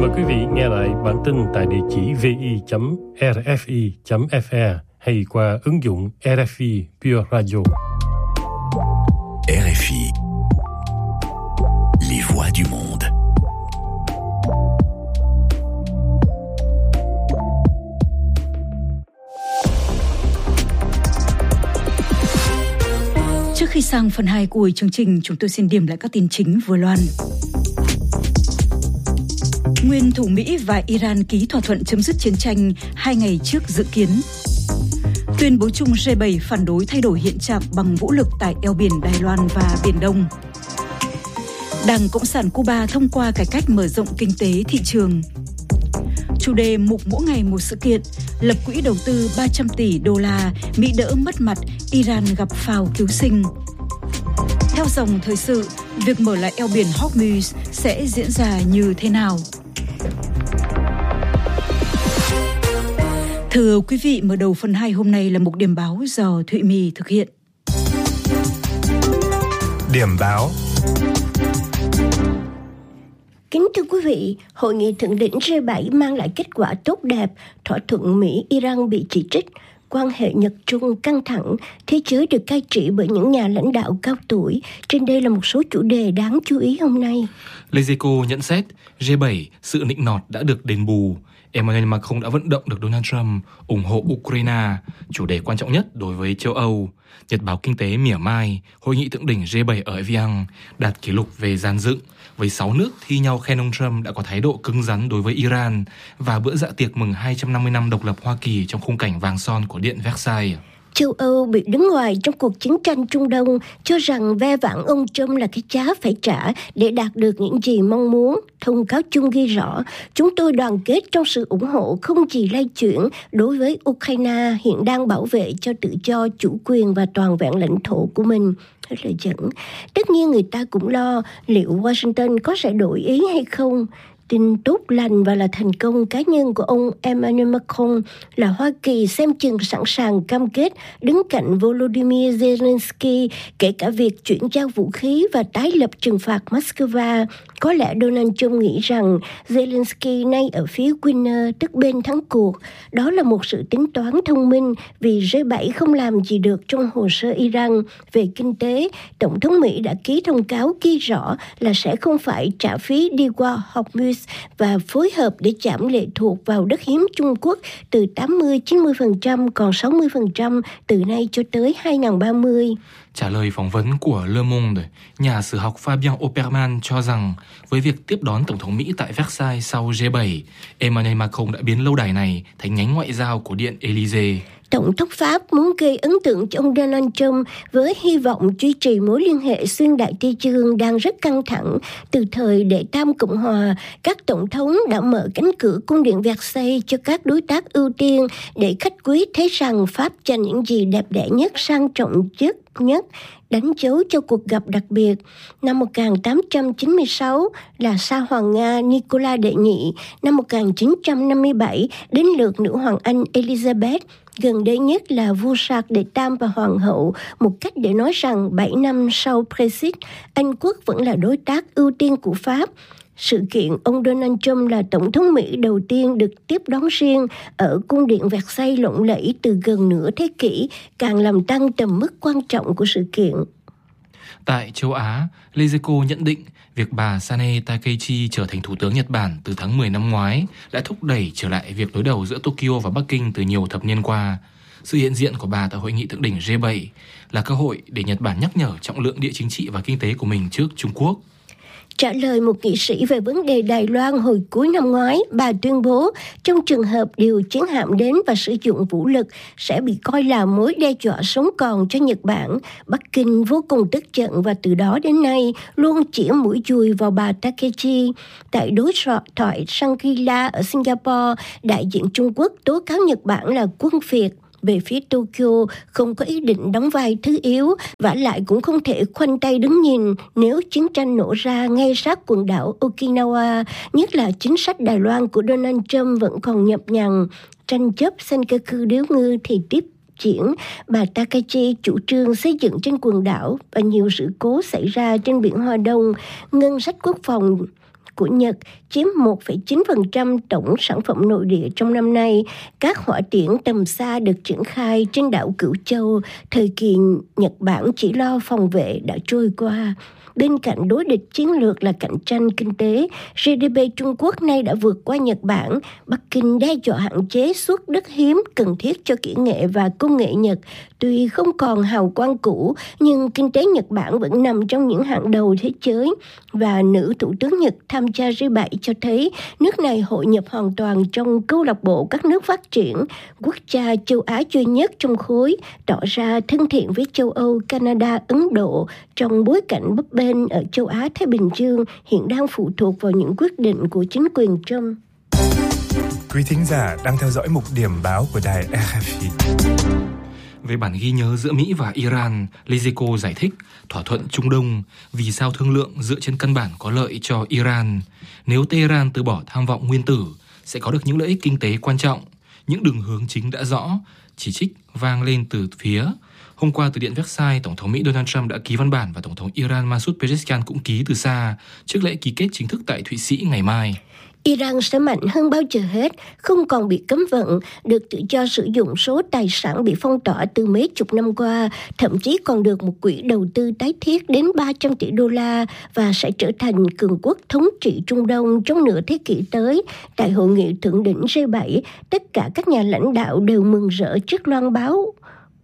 Mời quý vị nghe lại bản tin tại địa chỉ vi.rfi.fr hay qua ứng dụng RFI Pure Radio. RFI, les voix du monde. Trước khi sang phần 2 của chương trình, chúng tôi xin điểm lại các tin chính vừa loan. Nguyên thủ Mỹ và Iran ký thỏa thuận chấm dứt chiến tranh 2 ngày trước dự kiến. Tuyên bố chung G7 phản đối thay đổi hiện trạng bằng vũ lực tại eo biển Đài Loan và Biển Đông. Đảng Cộng sản Cuba thông qua cải cách mở rộng kinh tế thị trường. Chủ đề mục mỗi ngày một sự kiện, lập quỹ đầu tư 300 tỷ đô la, Mỹ đỡ mất mặt, Iran gặp phao cứu sinh. Theo dòng thời sự, việc mở lại eo biển Hormuz sẽ diễn ra như thế nào? Thưa quý vị, mở đầu phần 2 hôm nay là mục điểm báo do Thụy My thực hiện. Điểm báo. Kính thưa quý vị, hội nghị thượng đỉnh G7 mang lại kết quả tốt đẹp, thỏa thuận Mỹ-Iran bị chỉ trích, quan hệ Nhật-Trung căng thẳng, thế giới được cai trị bởi những nhà lãnh đạo cao tuổi. Trên đây là một số chủ đề đáng chú ý hôm nay. Lezeco nhận xét, G7, sự nịnh nọt đã được đền bù. Emmanuel Macron đã vận động được Donald Trump ủng hộ Ukraine, chủ đề quan trọng nhất đối với châu Âu. Nhật báo Kinh tế mỉa mai, hội nghị thượng đỉnh G7 ở Evian đạt kỷ lục về dàn dựng, với 6 nước thi nhau khen ông Trump đã có thái độ cứng rắn đối với Iran và bữa dạ tiệc mừng 250 năm độc lập Hoa Kỳ trong khung cảnh vàng son của Điện Versailles. Châu Âu bị đứng ngoài trong cuộc chiến tranh Trung Đông, cho rằng ve vãn ông Trump là cái giá phải trả để đạt được những gì mong muốn. Thông cáo chung ghi rõ, chúng tôi đoàn kết trong sự ủng hộ không chỉ lay chuyển đối với Ukraine hiện đang bảo vệ cho tự do, chủ quyền và toàn vẹn lãnh thổ của mình. Rất là dẫn. Tất nhiên người ta cũng lo liệu Washington có sẽ đổi ý hay không. Tin tốt lành và là thành công cá nhân của ông Emmanuel Macron là Hoa Kỳ xem chừng sẵn sàng cam kết đứng cạnh Volodymyr Zelensky, kể cả việc chuyển giao vũ khí và tái lập trừng phạt Moscow. Có lẽ Donald Trump nghĩ rằng Zelensky nay ở phía winner, tức bên thắng cuộc. Đó là một sự tính toán thông minh vì G7 không làm gì được trong hồ sơ Iran. Về kinh tế, Tổng thống Mỹ đã ký thông cáo ghi rõ là sẽ không phải trả phí đi qua Hormuz và phối hợp để giảm lệ thuộc vào đất hiếm Trung Quốc từ 80-90% còn 60% từ nay cho tới 2030. Trả lời phỏng vấn của Le Monde, nhà sử học Fabien Opperman cho rằng với việc tiếp đón Tổng thống Mỹ tại Versailles sau G7, Emmanuel Macron đã biến lâu đài này thành nhánh ngoại giao của Điện Élysée. Tổng thống Pháp muốn gây ấn tượng cho ông Donald Trump với hy vọng duy trì mối liên hệ xuyên Đại Tây Dương đang rất căng thẳng. Từ thời Đệ Tam Cộng Hòa, các tổng thống đã mở cánh cửa cung điện Versailles cho các đối tác ưu tiên để khách quý thấy rằng Pháp dành những gì đẹp đẽ nhất, sang trọng nhất, đánh dấu cho cuộc gặp đặc biệt. Năm 1896 là Sa Hoàng Nga Nicola Đệ Nhị, năm 1957 đến lượt nữ hoàng Anh Elizabeth, gần đây nhất là vua Charles đệ Tam và hoàng hậu, một cách để nói rằng 7 năm sau Brexit, Anh quốc vẫn là đối tác ưu tiên của Pháp. Sự kiện ông Donald Trump là Tổng thống Mỹ đầu tiên được tiếp đón riêng ở cung điện Versailles lộng lẫy từ gần nửa thế kỷ, càng làm tăng tầm mức quan trọng của sự kiện. Tại châu Á, Lezeco nhận định việc bà Sane Takeichi trở thành thủ tướng Nhật Bản từ tháng 10 năm ngoái đã thúc đẩy trở lại việc đối đầu giữa Tokyo và Bắc Kinh từ nhiều thập niên qua. Sự hiện diện của bà tại hội nghị thượng đỉnh G7 là cơ hội để Nhật Bản nhắc nhở trọng lượng địa chính trị và kinh tế của mình trước Trung Quốc. Trả lời một nghị sĩ về vấn đề Đài Loan hồi cuối năm ngoái, bà tuyên bố trong trường hợp điều chiến hạm đến và sử dụng vũ lực sẽ bị coi là mối đe dọa sống còn cho Nhật Bản. Bắc Kinh vô cùng tức giận và từ đó đến nay luôn chĩa mũi dùi vào bà Takeichi. Tại đối thoại Shangri-La ở Singapore, đại diện Trung Quốc tố cáo Nhật Bản là quân phiệt. Về phía Tokyo không có ý định đóng vai thứ yếu, vả lại cũng không thể khoanh tay đứng nhìn nếu chiến tranh nổ ra ngay sát quần đảo Okinawa, nhất là chính sách Đài Loan của Donald Trump vẫn còn nhập nhằng. Tranh chấp Senkaku điếu ngư thì tiếp diễn. Bà Takaichi chủ trương xây dựng trên quần đảo và nhiều sự cố xảy ra trên biển Hoa Đông. Ngân sách quốc phòng của Nhật chiếm 1,9% tổng sản phẩm nội địa trong năm nay. Các hỏa tiễn tầm xa được triển khai trên đảo Cửu Châu, thời kỳ Nhật Bản chỉ lo phòng vệ đã trôi qua. Bên cạnh đối địch chiến lược là cạnh tranh kinh tế, GDP Trung Quốc nay đã vượt qua Nhật Bản. Bắc Kinh đe dọa hạn chế xuất đất hiếm cần thiết cho kỹ nghệ và công nghệ Nhật. Tuy không còn hào quang cũ, nhưng kinh tế Nhật Bản vẫn nằm trong những hạng đầu thế giới. Và nữ thủ tướng Nhật tham gia G7 cho thấy nước này hội nhập hoàn toàn trong câu lạc bộ các nước phát triển, quốc gia châu Á duy nhất trong khối, tỏ ra thân thiện với châu Âu, Canada, Ấn Độ trong bối cảnh bấp bênh ở châu Á Thái Bình Dương hiện đang phụ thuộc vào những quyết định của chính quyền Trump. Quý thính giả đang theo dõi mục điểm báo của đài RFI. Về bản ghi nhớ giữa Mỹ và Iran, Liziko giải thích thỏa thuận Trung Đông vì sao thương lượng dựa trên căn bản có lợi cho Iran. Nếu Tehran từ bỏ tham vọng nguyên tử, sẽ có được những lợi ích kinh tế quan trọng. Những đường hướng chính đã rõ, chỉ trích vang lên từ phía. Hôm qua, từ Điện Versailles, Tổng thống Mỹ Donald Trump đã ký văn bản và Tổng thống Iran Masoud Pezeshkian cũng ký từ xa trước lễ ký kết chính thức tại Thụy Sĩ ngày mai. Iran sẽ mạnh hơn bao giờ hết, không còn bị cấm vận, được tự do sử dụng số tài sản bị phong tỏa từ mấy chục năm qua, thậm chí còn được một quỹ đầu tư tái thiết đến 300 tỷ đô la và sẽ trở thành cường quốc thống trị Trung Đông trong nửa thế kỷ tới. Tại hội nghị thượng đỉnh G7, tất cả các nhà lãnh đạo đều mừng rỡ trước loan báo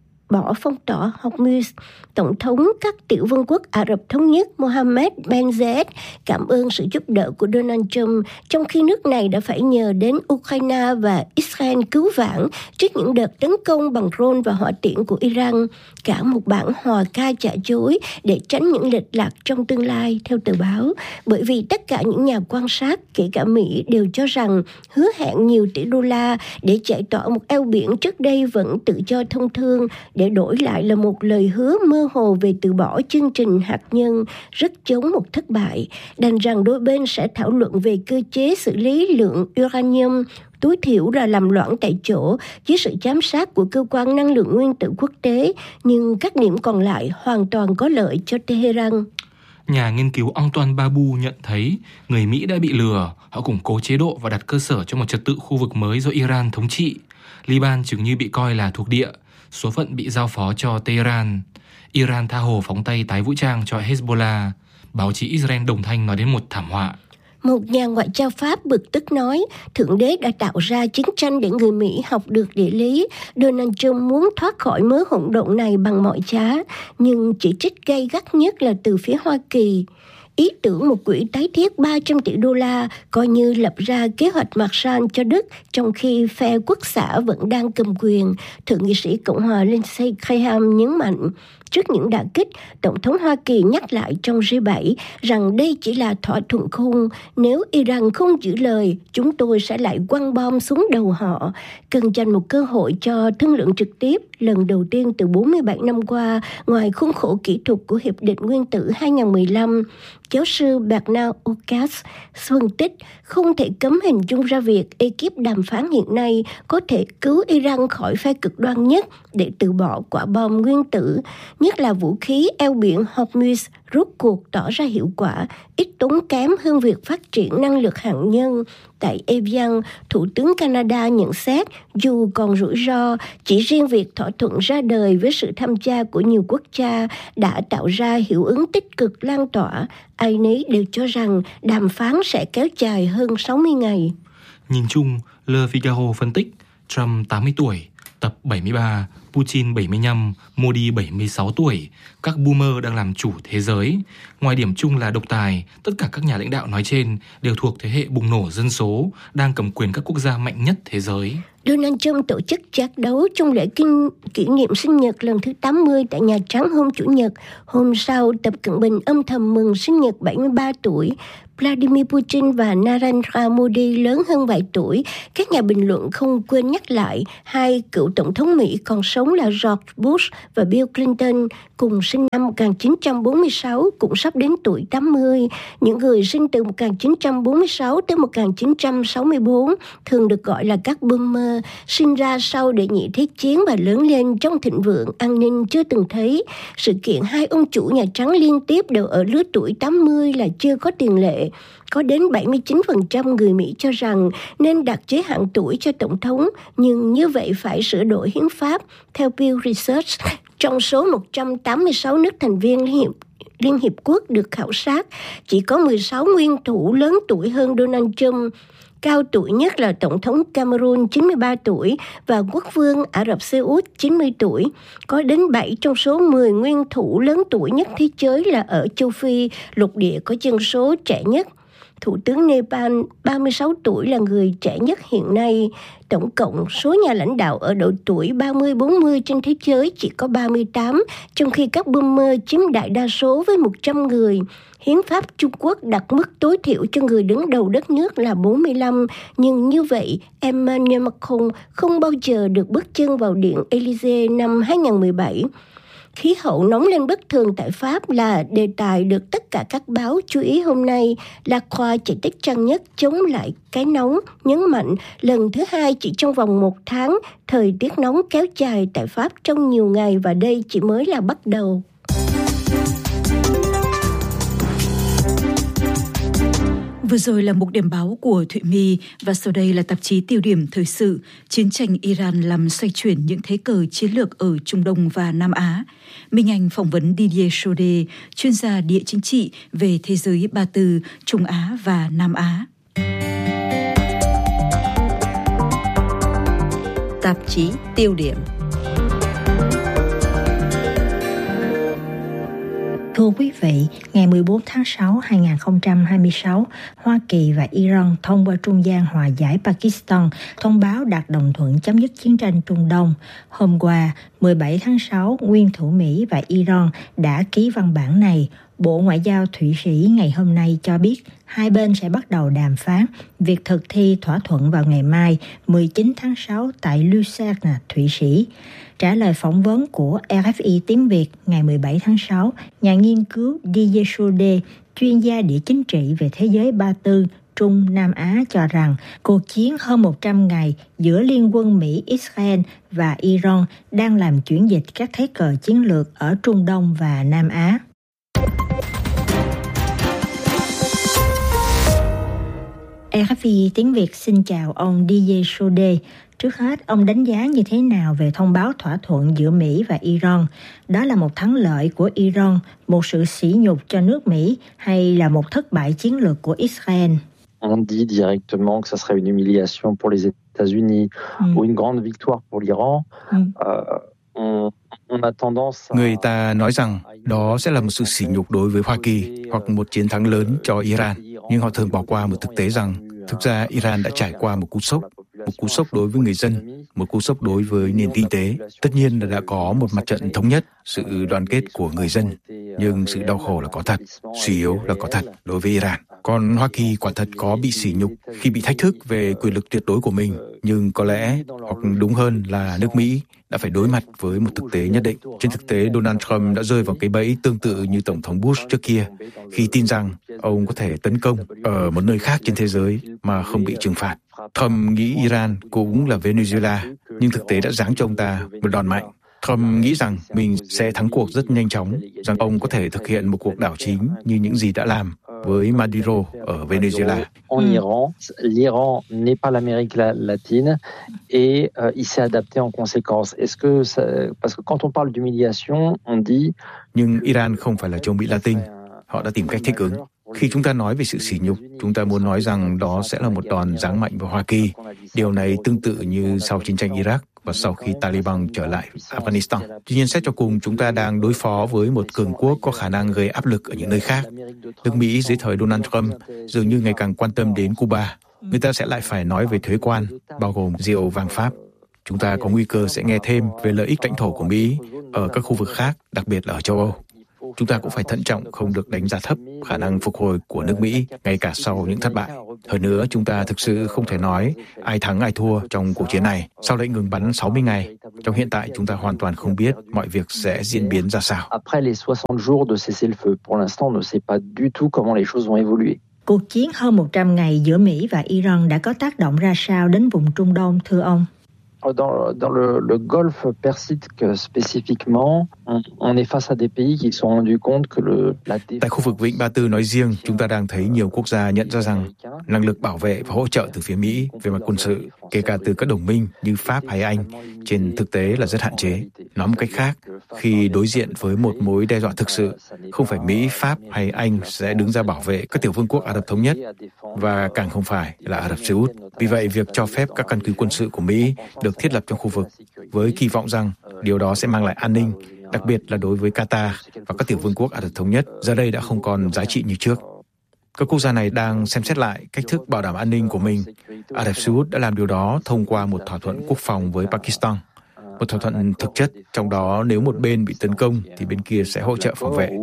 bỏ phong tỏa Hormuz. Tổng thống các tiểu vương quốc Ả Rập Thống Nhất Mohammed bin Zayed cảm ơn sự giúp đỡ của Donald Trump, trong khi nước này đã phải nhờ đến Ukraine và Israel cứu vãn trước những đợt tấn công bằng drone và hỏa tiễn của Iran. Cả một bản hòa ca giả dối để tránh những lệch lạc trong tương lai, theo tờ báo, bởi vì tất cả những nhà quan sát, kể cả Mỹ, đều cho rằng hứa hẹn nhiều tỷ đô la để giải tỏa một eo biển trước đây vẫn tự do thông thương, để đổi lại là một lời hứa mơ hồ về từ bỏ chương trình hạt nhân, rất giống một thất bại. Đành rằng đôi bên sẽ thảo luận về cơ chế xử lý lượng uranium, tối thiểu là làm loãng tại chỗ dưới sự giám sát của cơ quan năng lượng nguyên tử quốc tế, nhưng các điểm còn lại hoàn toàn có lợi cho Tehran. Nhà nghiên cứu Antoine Babu nhận thấy người Mỹ đã bị lừa, họ củng cố chế độ và đặt cơ sở cho một trật tự khu vực mới do Iran thống trị. Liban chừng như bị coi là thuộc địa, số phận bị giao phó cho Tehran. Iran tha hồ phóng tay tái vũ trang cho Hezbollah. Báo chí Israel đồng thanh nói đến một thảm họa. Một nhà ngoại giao Pháp bực tức nói, Thượng Đế đã tạo ra chiến tranh để người Mỹ học được địa lý. Donald Trump muốn thoát khỏi mớ hỗn độn này bằng mọi giá, nhưng chỉ trích gay gắt nhất là từ phía Hoa Kỳ. Ý tưởng một quỹ tái thiết 300 tỷ đô la coi như lập ra kế hoạch Marshall cho Đức, trong khi phe quốc xã vẫn đang cầm quyền, Thượng nghị sĩ Cộng hòa Lindsey Graham nhấn mạnh. Trước những đả kích, Tổng thống Hoa Kỳ nhắc lại trong G7 rằng đây chỉ là thỏa thuận khung. Nếu Iran không giữ lời, chúng tôi sẽ lại quăng bom xuống đầu họ. Cần dành một cơ hội cho thương lượng trực tiếp, lần đầu tiên từ 47 năm qua, ngoài khuôn khổ kỹ thuật của Hiệp định Nguyên tử 2015. Giáo sư Bernard Ocas phân tích không thể cấm hình dung ra việc ekip đàm phán hiện nay có thể cứu Iran khỏi phe cực đoan nhất để từ bỏ quả bom nguyên tử, nhất là vũ khí eo biển Hormuz rốt cuộc tỏ ra hiệu quả, ít tốn kém hơn việc phát triển năng lực hạt nhân. Tại Evian, Thủ tướng Canada nhận xét dù còn rủi ro, chỉ riêng việc thỏa thuận ra đời với sự tham gia của nhiều quốc gia đã tạo ra hiệu ứng tích cực lan tỏa. Ai nấy đều cho rằng đàm phán sẽ kéo dài hơn 60 ngày. Nhìn chung, Le Figaro phân tích Trump 80 tuổi, Tập 73, Putin 75, Modi 76 tuổi, các boomer đang làm chủ thế giới. Ngoài điểm chung là độc tài, tất cả các nhà lãnh đạo nói trên đều thuộc thế hệ bùng nổ dân số, đang cầm quyền các quốc gia mạnh nhất thế giới. Donald Trump tổ chức trác đấu trong lễ kỷ niệm sinh nhật lần thứ 80 tại Nhà Trắng hôm Chủ nhật. Hôm sau, Tập Cận Bình âm thầm mừng sinh nhật 73 tuổi. Vladimir Putin và Narendra Modi lớn hơn vài tuổi. Các nhà bình luận không quên nhắc lại hai cựu tổng thống Mỹ còn sống là George Bush và Bill Clinton cùng sinh năm 1946 cũng sắp đến tuổi 80. Những người sinh từ 1946 tới 1964 thường được gọi là các boomer, sinh ra sau đệ nhị thế chiến và lớn lên trong thịnh vượng an ninh chưa từng thấy. Sự kiện hai ông chủ Nhà Trắng liên tiếp đều ở lứa tuổi 80 là chưa có tiền lệ. Có đến 79% người Mỹ cho rằng nên đặt giới hạn tuổi cho tổng thống, nhưng như vậy phải sửa đổi hiến pháp. Theo Pew Research, trong số 186 nước thành viên Liên Hiệp Quốc được khảo sát, chỉ có 16 nguyên thủ lớn tuổi hơn Donald Trump. Cao tuổi nhất là Tổng thống Cameroon 93 tuổi và Quốc vương Ả Rập Xê Út 90 tuổi. Có đến 7 trong số 10 nguyên thủ lớn tuổi nhất thế giới là ở châu Phi, lục địa có dân số trẻ nhất. Thủ tướng Nepal 36 tuổi là người trẻ nhất hiện nay. Tổng cộng, số nhà lãnh đạo ở độ tuổi 30-40 trên thế giới chỉ có 38, trong khi các boomer chiếm đại đa số với 100 người. Hiến pháp Trung Quốc đặt mức tối thiểu cho người đứng đầu đất nước là 45, nhưng như vậy, Emmanuel Macron không bao giờ được bước chân vào Điện Élysée năm 2017. Khí hậu nóng lên bất thường tại Pháp là đề tài được tất cả các báo chú ý hôm nay. La Croix chạy tích trang nhất chống lại cái nóng, nhấn mạnh lần thứ hai chỉ trong vòng 1 tháng, thời tiết nóng kéo dài tại Pháp trong nhiều ngày và đây chỉ mới là bắt đầu. Vừa rồi là mục điểm báo của Thụy My và sau đây là tạp chí Tiêu điểm thời sự. Chiến tranh Iran làm xoay chuyển những thế cờ chiến lược ở Trung Đông và Nam Á. Minh Anh phỏng vấn Didier Chaudet, chuyên gia địa chính trị về thế giới Ba Tư, Trung Á và Nam Á. Tạp chí Tiêu điểm. Thưa quý vị, ngày 14 tháng 6, 2026, Hoa Kỳ và Iran thông qua trung gian hòa giải Pakistan thông báo đạt đồng thuận chấm dứt chiến tranh Trung Đông. Hôm qua, 17 tháng 6, nguyên thủ Mỹ và Iran đã ký văn bản này. Bộ Ngoại giao Thụy Sĩ ngày hôm nay cho biết hai bên sẽ bắt đầu đàm phán việc thực thi thỏa thuận vào ngày mai 19 tháng 6 tại Lucerne, Thụy Sĩ. Trả lời phỏng vấn của RFI tiếng Việt ngày 17 tháng 6, nhà nghiên cứu Didier Chaudet, chuyên gia địa chính trị về thế giới Ba Tư, Trung Nam Á cho rằng cuộc chiến hơn 100 ngày giữa Liên quân Mỹ, Israel và Iran đang làm chuyển dịch các thế cờ chiến lược ở Trung Đông và Nam Á. RFI tiếng Việt xin chào ông Didier Chaudet. Trước hết, ông đánh giá như thế nào về thông báo thỏa thuận giữa Mỹ và Iran? Đó là một thắng lợi của Iran, một sự sỉ nhục cho nước Mỹ hay là một thất bại chiến lược của Israel? On dit directement que ça serait une humiliation pour les États-Unis ou une grande victoire pour l'Iran. Người ta nói rằng đó sẽ là một sự sỉ nhục đối với Hoa Kỳ hoặc một chiến thắng lớn cho Iran. Nhưng họ thường bỏ qua một thực tế rằng thực ra Iran đã trải qua một cú sốc đối với người dân, một cú sốc đối với nền kinh tế. Tất nhiên là đã có một mặt trận thống nhất, sự đoàn kết của người dân, nhưng sự đau khổ là có thật, suy yếu là có thật đối với Iran. Còn Hoa Kỳ quả thật có bị sỉ nhục khi bị thách thức về quyền lực tuyệt đối của mình, nhưng có lẽ, hoặc đúng hơn là nước Mỹ, đã phải đối mặt với một thực tế nhất định. Trên thực tế, Donald Trump đã rơi vào cái bẫy tương tự như Tổng thống Bush trước kia, khi tin rằng ông có thể tấn công ở một nơi khác trên thế giới mà không bị trừng phạt. Trump nghĩ Iran cũng là Venezuela, nhưng thực tế đã giáng cho ông ta một đòn mạnh. Trump nghĩ rằng mình sẽ thắng cuộc rất nhanh chóng, rằng ông có thể thực hiện một cuộc đảo chính như những gì đã làm với Maduro ở Venezuela. En Iran, l'Iran n'est pas l'Amérique latine et il s'est adapté en conséquence. Est-ce que parce que quand on parle d'humiliation, on dit nhưng Iran không phải là châu Mỹ Latin, họ đã tìm cách thích ứng. Khi chúng ta nói về sự sỉ nhục, chúng ta muốn nói rằng đó sẽ là một đòn giáng mạnh vào Hoa Kỳ. Điều này tương tự như sau chiến tranh Iraq và sau khi Taliban trở lại Afghanistan. Tuy nhiên, xét cho cùng, chúng ta đang đối phó với một cường quốc có khả năng gây áp lực ở những nơi khác. Nước Mỹ dưới thời Donald Trump dường như ngày càng quan tâm đến Cuba. Người ta sẽ lại phải nói về thuế quan, bao gồm rượu vàng Pháp. Chúng ta có nguy cơ sẽ nghe thêm về lợi ích lãnh thổ của Mỹ ở các khu vực khác, đặc biệt là ở châu Âu. chúng ta cũng phải thận trọng không được đánh giá thấp khả năng phục hồi của nước Mỹ ngay cả sau những thất bại. Hơn nữa, chúng ta thực sự không thể nói ai thắng ai thua trong cuộc chiến này sau lệnh ngừng bắn 60 ngày. Trong hiện tại, chúng ta hoàn toàn không biết mọi việc sẽ diễn biến ra sao. Après les 60 jours de cessez-le-feu, pour l'instant, on ne sait pas du tout comment les choses vont évoluer. Cuộc chiến hơn 100 ngày giữa Mỹ và Iran đã có tác động ra sao đến vùng Trung Đông, thưa ông? Dans le Golfe Persique spécifiquement, on est face à des pays qui se sont rendus compte que Tại khu vực Vịnh Ba Tư nói riêng, chúng ta đang thấy nhiều quốc gia nhận ra rằng năng lực bảo vệ và hỗ trợ từ phía Mỹ về mặt quân sự, kể cả từ các đồng minh như Pháp hay Anh, trên thực tế là rất hạn chế. Nói một cách khác, khi đối diện với một mối đe dọa thực sự, không phải Mỹ, Pháp hay Anh sẽ đứng ra bảo vệ các tiểu vương quốc Ả Rập Thống Nhất, và càng không phải là Ả Rập Xê Út. Vì vậy, việc cho phép các căn cứ quân sự của Mỹ được thiết lập trong khu vực với kỳ vọng rằng điều đó sẽ mang lại an ninh, đặc biệt là đối với Qatar và các tiểu vương quốc Ả Rập Thống Nhất, giờ đây đã không còn giá trị như trước. Các quốc gia này đang xem xét lại cách thức bảo đảm an ninh của mình. Ả Rập Xê Út đã làm điều đó thông qua một thỏa thuận quốc phòng với Pakistan. Một thỏa thuận thực chất, trong đó nếu một bên bị tấn công thì bên kia sẽ hỗ trợ phòng vệ.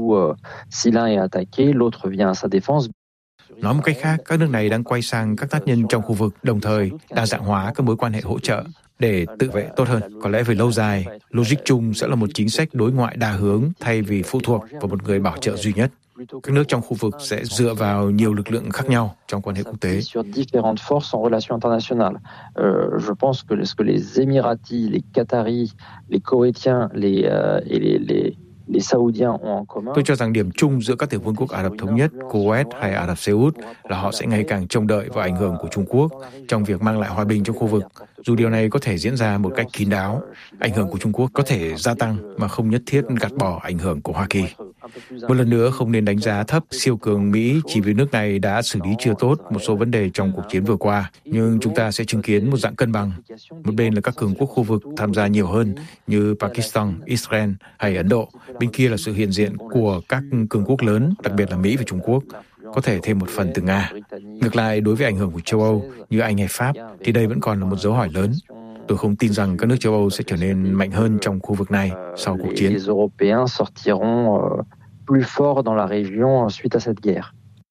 Nói một cách khác, các nước này đang quay sang các tác nhân trong khu vực, đồng thời đa dạng hóa các mối quan hệ hỗ trợ để tự vệ tốt hơn. Có lẽ về lâu dài, logic chung sẽ là một chính sách đối ngoại đa hướng thay vì phụ thuộc vào một người bảo trợ duy nhất. Các nước trong khu vực sẽ dựa vào nhiều lực lượng khác nhau trong quan hệ quốc tế. Je pense que les Émiratis, les Qataris, les Koweïtiens, les Saoudiens ont en commun. Tôi cho rằng điểm chung giữa các tiểu vương quốc Ả Rập Thống Nhất, Kuwait hay Ả Rập Xê Út là họ sẽ ngày càng trông đợi vào ảnh hưởng của Trung Quốc trong việc mang lại hòa bình trong khu vực. Dù điều này có thể diễn ra một cách kín đáo, ảnh hưởng của Trung Quốc có thể gia tăng mà không nhất thiết gạt bỏ ảnh hưởng của Hoa Kỳ. Một lần nữa, không nên đánh giá thấp siêu cường Mỹ chỉ vì nước này đã xử lý chưa tốt một số vấn đề trong cuộc chiến vừa qua. Nhưng chúng ta sẽ chứng kiến một dạng cân bằng. Một bên là các cường quốc khu vực tham gia nhiều hơn như Pakistan, Israel hay Ấn Độ. Bên kia là sự hiện diện của các cường quốc lớn, đặc biệt là Mỹ và Trung Quốc, có thể thêm một phần từ Nga. Ngược lại, đối với ảnh hưởng của châu Âu như Anh hay Pháp thì đây vẫn còn là một dấu hỏi lớn. Tôi không tin rằng các nước châu Âu sẽ trở nên mạnh hơn trong khu vực này sau cuộc chiến. Les Européens sortiront plus forts dans la région suite à cette guerre.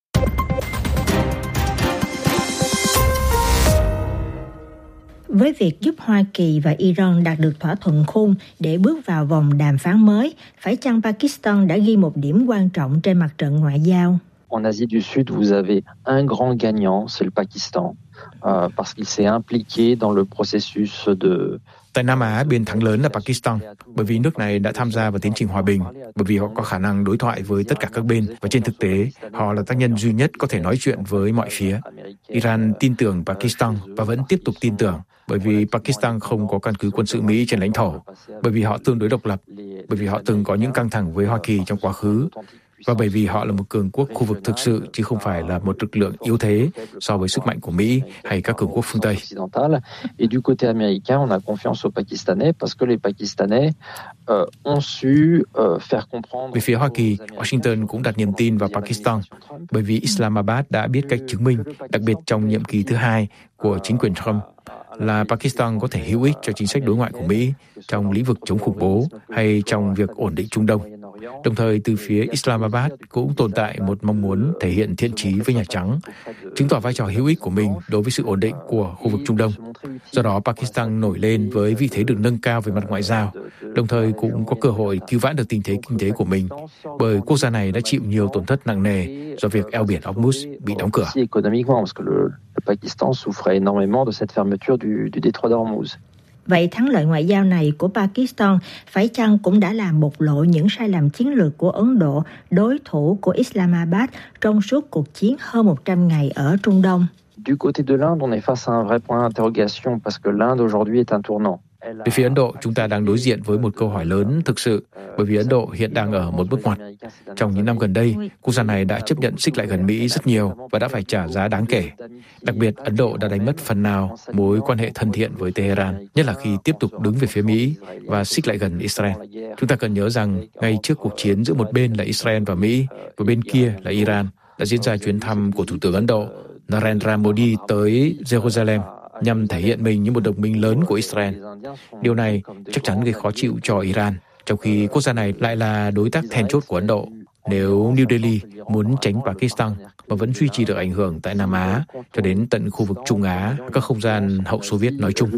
Với việc giúp Hoa Kỳ và Iran đạt được thỏa thuận khung để bước vào vòng đàm phán mới, phải chăng Pakistan đã ghi một điểm quan trọng trên mặt trận ngoại giao? En Asie du Sud, vous avez un grand gagnant, c'est le Pakistan, parce qu'il s'est impliqué dans le processus de... Tại Nam Á, bên thắng lớn là Pakistan, bởi vì nước này đã tham gia vào tiến trình hòa bình, bởi vì họ có khả năng đối thoại với tất cả các bên, và trên thực tế, họ là tác nhân duy nhất có thể nói chuyện với mọi phía. Iran tin tưởng Pakistan và vẫn tiếp tục tin tưởng, bởi vì Pakistan không có căn cứ quân sự Mỹ trên lãnh thổ, bởi vì họ tương đối độc lập, bởi vì họ từng có những căng thẳng với Hoa Kỳ trong quá khứ, và bởi vì họ là một cường quốc khu vực thực sự chứ không phải là một lực lượng yếu thế so với sức mạnh của Mỹ hay các cường quốc phương Tây. Et du côté américain, on a confiance aux Pakistanais parce que les Pakistanais ont su faire comprendre. Về phía Hoa Kỳ, Washington cũng đặt niềm tin vào Pakistan bởi vì Islamabad đã biết cách chứng minh, đặc biệt trong nhiệm kỳ thứ 2 của chính quyền Trump, là Pakistan có thể hữu ích cho chính sách đối ngoại của Mỹ trong lĩnh vực chống khủng bố hay trong việc ổn định Trung Đông. Đồng thời, từ phía Islamabad cũng tồn tại một mong muốn thể hiện thiện chí với Nhà Trắng, chứng tỏ vai trò hữu ích của mình đối với sự ổn định của khu vực Trung Đông. Do đó, Pakistan nổi lên với vị thế được nâng cao về mặt ngoại giao, đồng thời cũng có cơ hội cứu vãn được tình thế kinh tế của mình, bởi quốc gia này đã chịu nhiều tổn thất nặng nề do việc eo biển Hormuz bị đóng cửa. Pakistan souffrait énormément de cette fermeture du détroit d'Hormuz. Vậy thắng lợi ngoại giao này của Pakistan phải chăng cũng đã làm bộc lộ những sai lầm chiến lược của Ấn Độ, đối thủ của Islamabad trong suốt cuộc chiến hơn 100 ngày ở Trung Đông? Du côté de l'Inde, on est face à un vrai point d'interrogation parce que l'Inde aujourd'hui est un tournant. Về phía Ấn Độ, chúng ta đang đối diện với một câu hỏi lớn thực sự, bởi vì Ấn Độ hiện đang ở một bước ngoặt. Trong những năm gần đây, quốc gia này đã chấp nhận xích lại gần Mỹ rất nhiều và đã phải trả giá đáng kể. Đặc biệt, Ấn Độ đã đánh mất phần nào mối quan hệ thân thiện với Tehran, nhất là khi tiếp tục đứng về phía Mỹ và xích lại gần Israel. Chúng ta cần nhớ rằng, ngay trước cuộc chiến giữa một bên là Israel và Mỹ, và bên kia là Iran, đã diễn ra chuyến thăm của Thủ tướng Ấn Độ Narendra Modi tới Jerusalem, nhằm thể hiện mình như một đồng minh lớn của Israel. Điều này chắc chắn gây khó chịu cho Iran. trong khi quốc gia này lại là đối tác then chốt của Ấn Độ. Nếu New Delhi muốn tránh Pakistan mà vẫn duy trì được ảnh hưởng tại Nam Á cho đến tận khu vực Trung Á, các không gian hậu Xô Viết nói chung.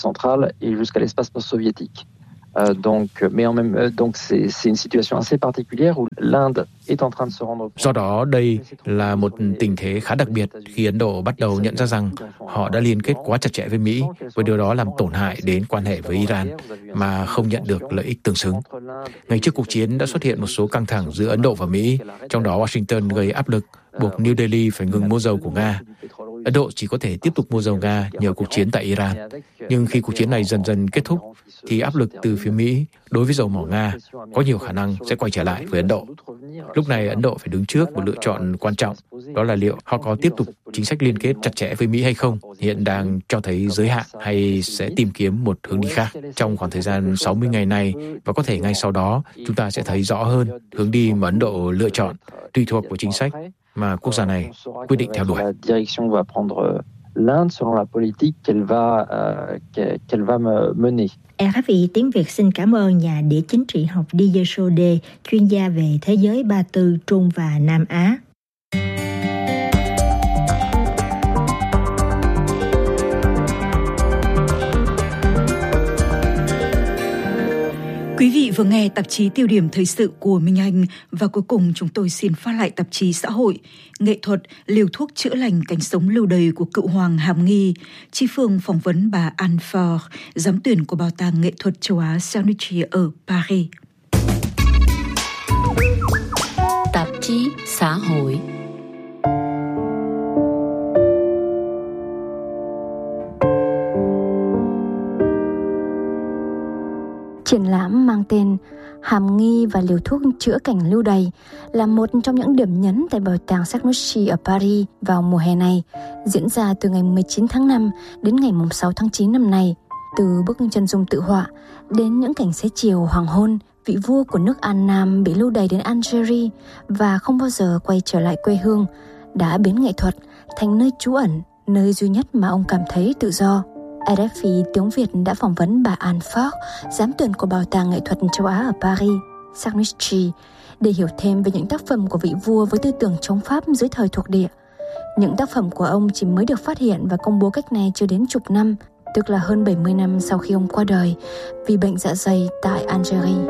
Donc c'est une situation assez particulière où l'Inde est en train de se rendre compte. Do đó đây là một tình thế khá đặc biệt khi Ấn Độ bắt đầu nhận ra rằng họ đã liên kết quá chặt chẽ với Mỹ, và điều đó làm tổn hại đến quan hệ với Iran mà không nhận được lợi ích tương xứng. Ngay trước cuộc chiến đã xuất hiện một số căng thẳng giữa Ấn Độ và Mỹ, trong đó Washington gây áp lực buộc New Delhi phải ngừng mua dầu của Nga. Ấn Độ chỉ có thể tiếp tục mua dầu Nga nhờ cuộc chiến tại Iran. Nhưng khi cuộc chiến này dần dần kết thúc, thì áp lực từ phía Mỹ đối với dầu mỏ Nga có nhiều khả năng sẽ quay trở lại với Ấn Độ. Lúc này Ấn Độ phải đứng trước một lựa chọn quan trọng, đó là liệu họ có tiếp tục chính sách liên kết chặt chẽ với Mỹ hay không, hiện đang cho thấy giới hạn, hay sẽ tìm kiếm một hướng đi khác. Trong khoảng thời gian 60 ngày này, và có thể ngay sau đó, chúng ta sẽ thấy rõ hơn hướng đi mà Ấn Độ lựa chọn, tùy thuộc vào chính sách mà quốc gia này quyết định theo đuổi. L'Inde selon la politique qu'elle va mener. RFI tiếng Việt xin cảm ơn nhà địa chính trị học Didier Sode, chuyên gia về thế giới Ba Tư, Trung và Nam Á. Quý vị vừa nghe tạp chí Tiêu điểm thời sự của Minh Anh, và cuối cùng chúng tôi xin phát lại tạp chí Xã hội, nghệ thuật, liều thuốc chữa lành cánh sống lưu đày của cựu hoàng Hàm Nghi. Chi Phương phỏng vấn bà Anne Faure, giám tuyển của Bảo tàng Nghệ thuật châu Á Cernucci ở Paris. Tạp chí Xã hội. Triển lãm mang tên Hàm Nghi và liều thuốc chữa cảnh lưu đày là một trong những điểm nhấn tại Bảo tàng Cernucci ở Paris vào mùa hè này, diễn ra từ ngày 19 tháng 5 đến ngày 6 tháng 9 năm nay. Từ bức chân dung tự họa đến những cảnh xế chiều hoàng hôn, vị vua của nước An Nam bị lưu đày đến Algeria và không bao giờ quay trở lại quê hương, đã biến nghệ thuật thành nơi trú ẩn, nơi duy nhất mà ông cảm thấy tự do. RFI tiếng Việt đã phỏng vấn bà Anne Faure, giám tuyển của Bảo tàng Nghệ thuật châu Á ở Paris, Cernucci, để hiểu thêm về những tác phẩm của vị vua với tư tưởng chống Pháp dưới thời thuộc địa. Những tác phẩm của ông chỉ mới được phát hiện và công bố cách này chưa đến chục năm, tức là hơn 70 năm sau khi ông qua đời vì bệnh dạ dày tại Algeria.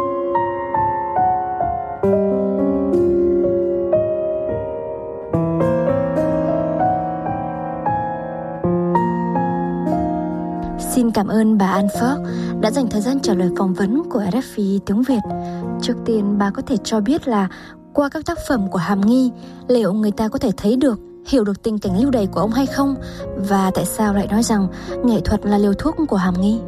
Xin cảm ơn bà Anne Faure đã dành thời gian trả lời phỏng vấn của RFI tiếng Việt. Trước tiên, bà có thể cho biết là qua các tác phẩm của Hàm Nghi, liệu người ta có thể thấy được, hiểu được tình cảnh lưu đày của ông hay không? Và tại sao lại nói rằng nghệ thuật là liều thuốc của Hàm Nghi?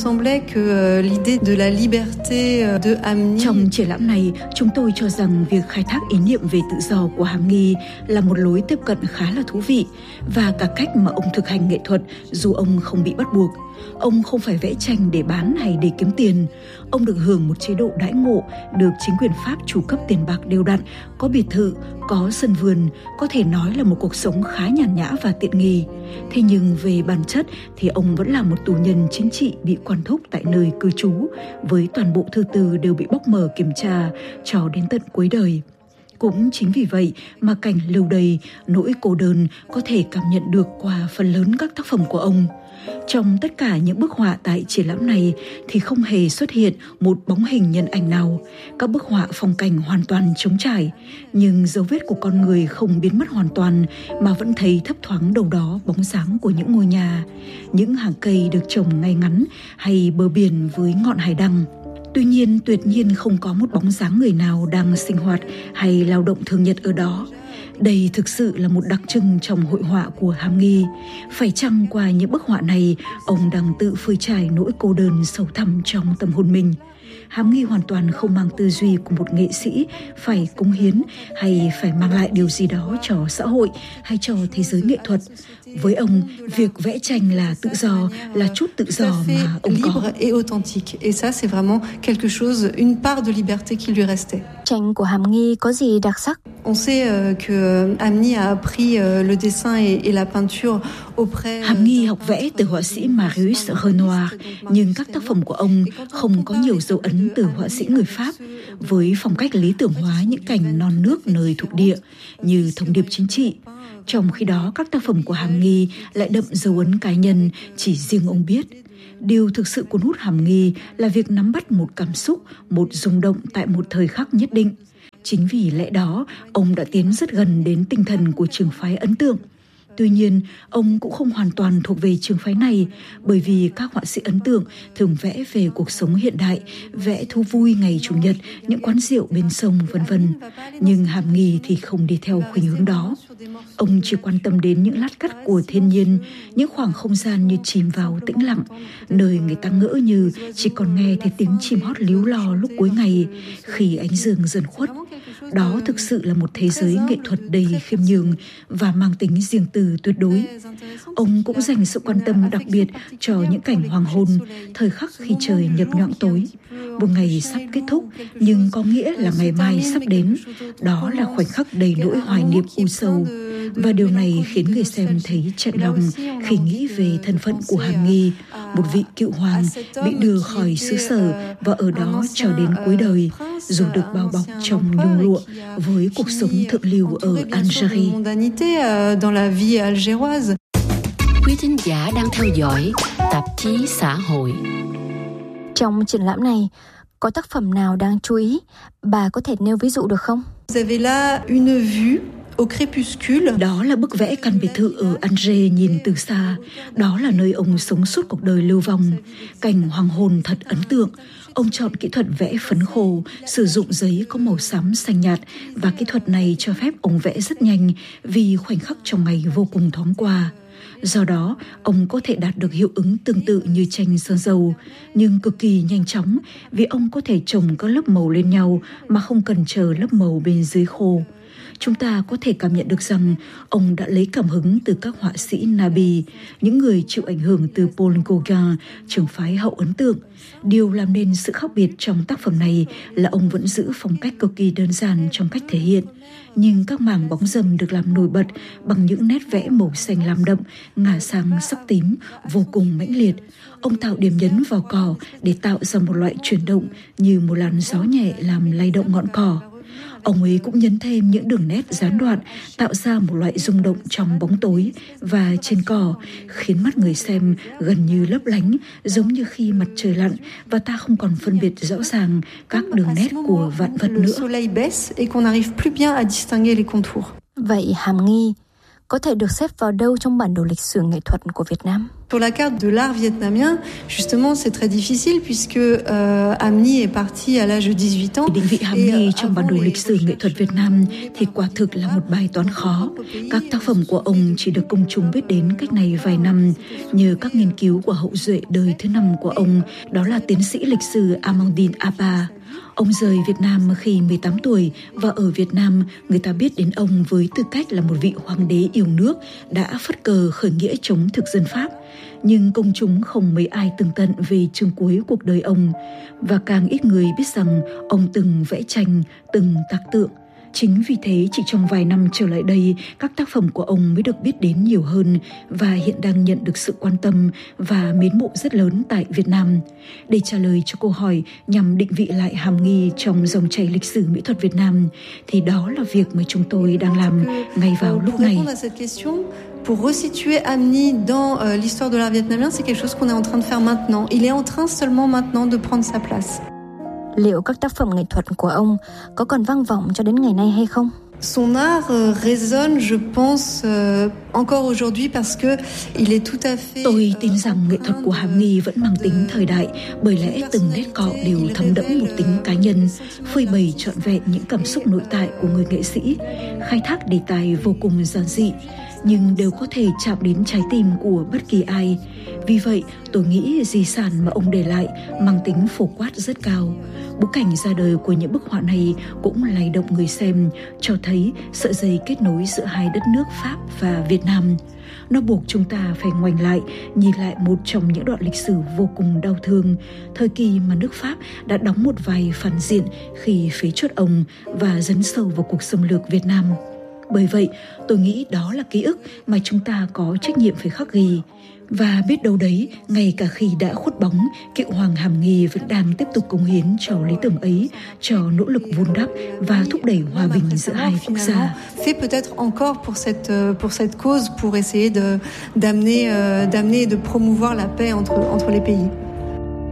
Trong triển lãm này, chúng tôi cho rằng việc khai thác ý niệm về tự do của Hàm Nghi là một lối tiếp cận khá là thú vị, và cả cách mà ông thực hành nghệ thuật dù ông không bị bắt buộc. Ông không phải vẽ tranh để bán hay để kiếm tiền. Ông được hưởng một chế độ đãi ngộ, được chính quyền Pháp chu cấp tiền bạc đều đặn, có biệt thự, có sân vườn, có thể nói là một cuộc sống khá nhàn nhã và tiện nghi. Thế nhưng về bản chất thì ông vẫn là một tù nhân chính trị bị quản thúc tại nơi cư trú, với toàn bộ thư từ đều bị bóc mở kiểm tra cho đến tận cuối đời. Cũng chính vì vậy mà cảnh lưu đày, nỗi cô đơn có thể cảm nhận được qua phần lớn các tác phẩm của ông. Trong tất cả những bức họa tại triển lãm này thì không hề xuất hiện một bóng hình nhân ảnh nào. Các bức họa phong cảnh hoàn toàn trống trải, nhưng dấu vết của con người không biến mất hoàn toàn, mà vẫn thấy thấp thoáng đâu đó bóng dáng của những ngôi nhà, những hàng cây được trồng ngay ngắn, hay bờ biển với ngọn hải đăng. Tuy nhiên, tuyệt nhiên không có một bóng dáng người nào đang sinh hoạt hay lao động thường nhật ở đó. Đây thực sự là một đặc trưng trong hội họa của Hàm Nghi. Phải chăng qua những bức họa này, ông đang tự phơi trải nỗi cô đơn sâu thẳm trong tâm hồn mình? Hàm Nghi hoàn toàn không mang tư duy của một nghệ sĩ phải cống hiến hay phải mang lại điều gì đó cho xã hội hay cho thế giới nghệ thuật. Với ông, việc vẽ tranh là tự do, là chút tự do mà ông có. Et ça, c'est vraiment quelque chose, une part de liberté qui lui restait. Tranh của Hàm Nghi có gì đặc sắc? On sait que Hamny a appris le dessin et la peinture auprès. Hàm Nghi học vẽ từ họa sĩ Marius Renoir, nhưng các tác phẩm của ông không có nhiều dấu ấn từ họa sĩ người Pháp, với phong cách lý tưởng hóa những cảnh non nước nơi thuộc địa như thông điệp chính trị. Trong khi đó, các tác phẩm của Hàm Nghi lại đậm dấu ấn cá nhân chỉ riêng ông biết. Điều thực sự cuốn hút Hàm Nghi là việc nắm bắt một cảm xúc, một rung động tại một thời khắc nhất định. Chính vì lẽ đó, ông đã tiến rất gần đến tinh thần của trường phái ấn tượng. Tuy nhiên, ông cũng không hoàn toàn thuộc về trường phái này, bởi vì các họa sĩ ấn tượng thường vẽ về cuộc sống hiện đại, vẽ thú vui ngày Chủ nhật, những quán rượu bên sông, v.v. Nhưng Hàm Nghi thì không đi theo khuynh hướng đó. Ông chỉ quan tâm đến những lát cắt của thiên nhiên, những khoảng không gian như chìm vào tĩnh lặng, nơi người ta ngỡ như chỉ còn nghe thấy tiếng chim hót líu lo lúc cuối ngày, khi ánh dương dần khuất. Đó thực sự là một thế giới nghệ thuật đầy khiêm nhường và mang tính riêng tư tuyệt đối. Ông cũng dành sự quan tâm đặc biệt cho những cảnh hoàng hôn, thời khắc khi trời nhập nhoạng tối. Một ngày sắp kết thúc, nhưng có nghĩa là ngày mai sắp đến. Đó là khoảnh khắc đầy nỗi hoài niệm u sâu. Và điều này khiến người xem thấy chạnh lòng khi nghĩ về thân phận của Hàm Nghi, một vị cựu hoàng bị đưa khỏi xứ sở và ở đó cho đến cuối đời, dù được bao bọc trong nhung lụa với cuộc sống thượng lưu ở Algerie. Quý thính giả đang theo dõi tạp chí xã hội. Trong triển lãm này, có tác phẩm nào đáng chú ý? Bà có thể nêu ví dụ được không? Vous avez là une vue au crépuscule. Đó là bức vẽ căn biệt thự ở Alger nhìn từ xa. Đó là nơi ông sống suốt cuộc đời lưu vong. Cảnh hoàng hôn thật ấn tượng. Ông chọn kỹ thuật vẽ phấn khô, sử dụng giấy có màu xám xanh nhạt, và kỹ thuật này cho phép ông vẽ rất nhanh vì khoảnh khắc trong ngày vô cùng thoáng qua. Do đó, ông có thể đạt được hiệu ứng tương tự như tranh sơn dầu, nhưng cực kỳ nhanh chóng vì ông có thể chồng các lớp màu lên nhau mà không cần chờ lớp màu bên dưới khô. Chúng ta có thể cảm nhận được rằng ông đã lấy cảm hứng từ các họa sĩ Nabi, những người chịu ảnh hưởng từ Paul Gauguin, trường phái hậu ấn tượng. Điều làm nên sự khác biệt trong tác phẩm này là ông vẫn giữ phong cách cực kỳ đơn giản trong cách thể hiện, nhưng các mảng bóng râm được làm nổi bật bằng những nét vẽ màu xanh lam đậm, ngả sang sắc tím, vô cùng mãnh liệt. Ông tạo điểm nhấn vào cỏ để tạo ra một loại chuyển động như một làn gió nhẹ làm lay động ngọn cỏ. Ông ấy cũng nhấn thêm những đường nét gián đoạn, tạo ra một loại rung động trong bóng tối và trên cỏ, khiến mắt người xem gần như lấp lánh, giống như khi mặt trời lặn và ta không còn phân biệt rõ ràng các đường nét của vạn vật nữa. Vậy Hàm Nghi có thể được xếp vào đâu trong bản đồ lịch sử nghệ thuật của Việt Nam? Sur la carte de l'art vietnamien, justement, c'est très difficile puisque Hamny est parti à l'âge de 18 ans. Định vị Hàm Nghi trong bản đồ lịch sử nghệ thuật Việt Nam thì quả thực là một bài toán khó. Các tác phẩm của ông chỉ được công chúng biết đến cách này vài năm nhờ các nghiên cứu của hậu duệ đời thứ 5 của ông, đó là tiến sĩ lịch sử Amandine Apa. Ông rời Việt Nam khi 18 tuổi và ở Việt Nam người ta biết đến ông với tư cách là một vị hoàng đế yêu nước đã phất cờ khởi nghĩa chống thực dân Pháp. Nhưng công chúng không mấy ai tường tận về chương cuối cuộc đời ông, và càng ít người biết rằng ông từng vẽ tranh, từng tác tượng. Chính vì thế chỉ trong vài năm trở lại đây, các tác phẩm của ông mới được biết đến nhiều hơn và hiện đang nhận được sự quan tâm và mến mộ rất lớn tại Việt Nam. Để trả lời cho câu hỏi nhằm định vị lại Hàm Nghi trong dòng chảy lịch sử mỹ thuật Việt Nam, thì đó là việc mà chúng tôi đang làm ngay vào lúc này. Pour resituer Hamny dans l'histoire de l'art vietnamien, c'est quelque chose qu'on est en train de faire maintenant. Il est en train seulement maintenant de prendre sa place. Liệu các tác phẩm nghệ thuật của ông có còn vang vọng cho đến ngày nay hay không? Son art résonne, je pense, encore aujourd'hui parce que il est tout à fait. Tôi tin rằng nghệ thuật của Hàm Nghi vẫn mang tính thời đại, bởi lẽ từng nét cọ đều thấm đẫm một tính cá nhân, phơi bày trọn vẹn những cảm xúc nội tại của người nghệ sĩ, khai thác đề tài vô cùng giản dị, nhưng đều có thể chạm đến trái tim của bất kỳ ai. Vì vậy, tôi nghĩ di sản mà ông để lại mang tính phổ quát rất cao. Bối cảnh ra đời của những bức họa này cũng lay động người xem, cho thấy sợi dây kết nối giữa hai đất nước Pháp và Việt Nam. Nó buộc chúng ta phải ngoảnh lại, nhìn lại một trong những đoạn lịch sử vô cùng đau thương, thời kỳ mà nước Pháp đã đóng một vai phản diện khi phế truất ông và dấn sâu vào cuộc xâm lược Việt Nam. Bởi vậy, tôi nghĩ đó là ký ức mà chúng ta có trách nhiệm phải khắc ghi. Và biết đâu đấy, ngay cả khi đã khuất bóng, cựu hoàng Hàm Nghi vẫn đang tiếp tục cống hiến cho lý tưởng ấy, cho nỗ lực vun đắp và thúc đẩy hòa bình giữa hai quốc gia. Fait peut-être encore pour cette cause, pour essayer d'amener et de promouvoir la paix entre les pays.